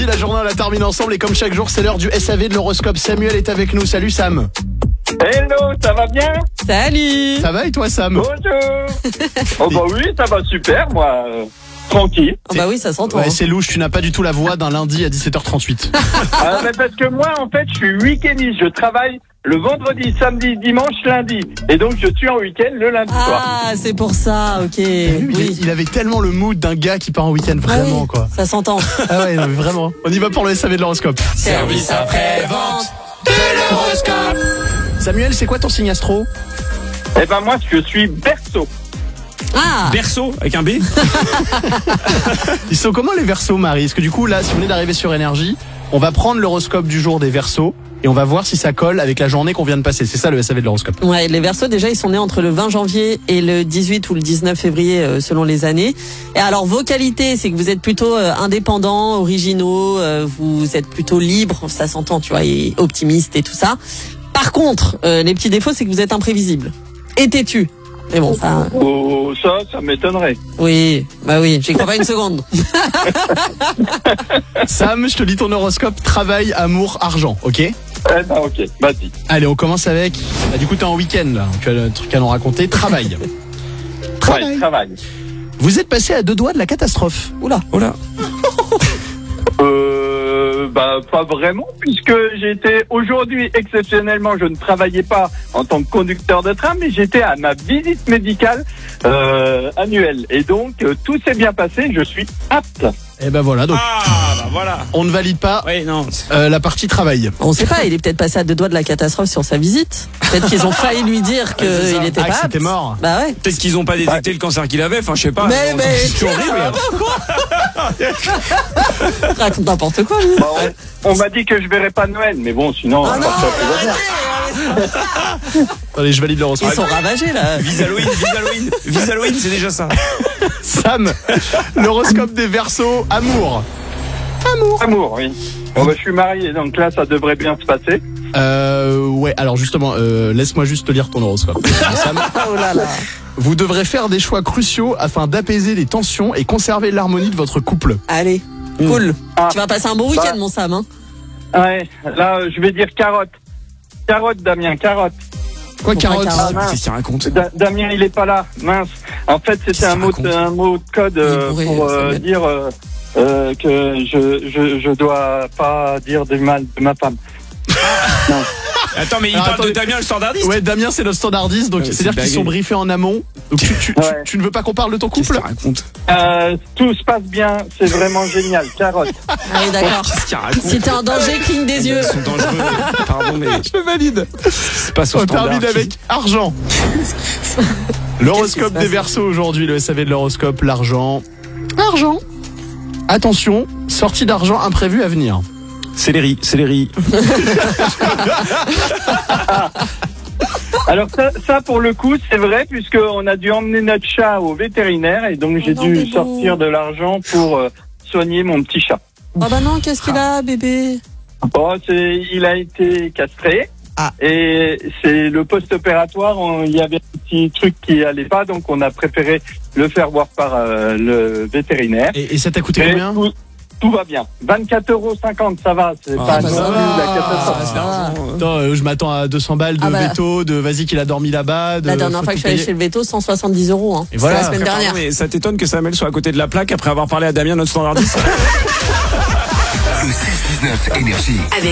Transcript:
la journée on la termine ensemble et comme chaque jour c'est l'heure du SAV de l'horoscope. Samuel est avec nous, salut Sam. Hello, ça va bien? Salut. Ça va et toi Sam? Bonjour. Oh bah oui, ça va super, moi. Tranquille. Oh bah oui, ça s'entend. Ouais, c'est louche, tu n'as pas du tout la voix d'un lundi à 17h38. Mais parce que moi, en fait, je suis week-endiste. Je travaille le vendredi, samedi, dimanche, lundi. Et donc, je suis en week-end le lundi soir. Ah, c'est pour ça, ok. Oui. Il avait tellement le mood d'un gars qui part en week-end, vraiment quoi. Ça s'entend. Ah ouais, non, mais vraiment. On y va pour le SAV de l'horoscope. Service après-vente de l'horoscope. Samuel, c'est quoi ton signe astro? Eh ben moi, je suis Verseau. Ah. Berceau avec un B. Ils sont comment les Verseaux, Marie? Parce que du coup, là, si on est d'arriver sur Énergie, on va prendre l'horoscope du jour des Verseaux et on va voir si ça colle avec la journée qu'on vient de passer. C'est ça le SAV de l'horoscope. Ouais, les Verseaux, déjà, ils sont nés entre le 20 janvier et le 18 ou le 19 février, selon les années. Et alors, vos qualités, c'est que vous êtes plutôt indépendants, originaux, vous êtes plutôt libres, ça s'entend, tu vois, et optimistes et tout ça. Par contre, les petits défauts, c'est que vous êtes imprévisible et têtu. Mais bon, ça... Oh, ça m'étonnerait. Oui, bah oui, j'y crois pas une seconde. Sam, je te lis ton horoscope travail, amour, argent, ok? Eh ben ok, vas-y. Allez, on commence avec... Bah, du coup, t'es en week-end, là. Tu as le truc à nous raconter. Travail. Ouais, travail. Vous êtes passé à 2 doigts de la catastrophe. Oula. Oh là. Bah pas vraiment, puisque j'étais aujourd'hui exceptionnellement, je ne travaillais pas en tant que conducteur de train, mais j'étais à ma visite médicale annuelle. Et donc tout s'est bien passé, je suis apte. Et ben voilà, donc Bah voilà. on ne valide pas Oui, non. la partie travail. On sait pas, il est peut-être passé à 2 doigts de la catastrophe sur sa visite. Peut-être qu'ils ont failli lui dire qu'il était Ah, pas que c'était apte. mort. Bah ouais. Peut-être qu'ils ont pas détecté le cancer qu'il avait. Enfin, je sais pas. Mais C'est horrible. Raconte n'importe quoi, lui. Bah, on m'a dit que je verrais pas Noël, mais bon, sinon. Ah à non, part ça, tout va bien. Allez, je valide l'horoscope. Ils sont ravagés, là. Vise Halloween, c'est déjà ça. Sam, l'horoscope des Verseaux, amour. Amour, oui. Bon, bah, je suis marié, donc là, ça devrait bien se passer. Ouais, alors justement, laisse-moi juste te lire ton horoscope. Sam, Oh là là. vous devrez faire des choix cruciaux afin d'apaiser les tensions et conserver l'harmonie de votre couple. Allez, cool. Ah. Tu vas passer un bon week-end, mon Sam, hein. Ouais, là, je vais dire carotte. Carotte, Damien, carotte. Quoi, Pourquoi carotte? carotte mince. Qu'est-ce qu'il raconte? Damien, il est pas là, mince. En fait, c'était Qu'est-ce un mot, qu'il raconte un mot de code Il est bourré, pour Samuel. dire que je dois pas dire du mal de ma femme. Non. Attends, mais il Alors, parle attendez. de Damien le standardiste. Ouais, Damien, c'est le standardiste, donc c'est c'est-à-dire qu'ils blagué. sont briefés en amont. Donc Ouais. tu ne veux pas qu'on parle de ton Qu'est-ce couple? qu'il raconte? Tout se passe bien, c'est vraiment génial. Carotte. Allez, d'accord. Qu'est-ce qu'il raconte? Si t'es en danger, cligne des yeux. Ils sont dangereux. Pardon, mais Je valide. c'est pas son On standard. termine avec argent. L'horoscope des Verseaux aujourd'hui, le SAV de l'horoscope, l'argent. Argent. Attention, sortie d'argent imprévue à venir. Céleri. Alors ça pour le coup, c'est vrai, puisqu'on a dû emmener notre chat au vétérinaire et donc j'ai non, dû bébé. sortir de l'argent pour soigner mon petit chat. Oh bah non, qu'est-ce qu'il a, bébé? Bon, il a été castré. Ah. Et c'est le post-opératoire, il y avait un petit truc qui allait pas, donc on a préféré le faire voir par le vétérinaire. Et ça t'a coûté Mais combien? tout va bien. 24,50 €, ça va. C'est Ah, pas bah, non ça plus va. la catastrophe. ça va. Attends, je m'attends à 200 balles de Ah bah. veto, de vas-y qu'il a dormi là-bas. La dernière faut fois que tout je suis allé payer. chez le veto, 170 €. Hein. Et C'était voilà. la semaine dernière. Mais ça t'étonne que Samuel soit à côté de la plaque après avoir parlé à Damien, notre standardiste? Le 6-19 Énergie.